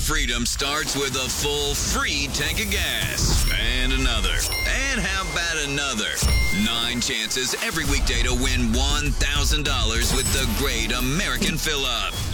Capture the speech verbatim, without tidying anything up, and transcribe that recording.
freedom starts with a full free tank of gas. And another. And how about another? Nine chances every weekday to win one thousand dollars with the Great American Fill-Up.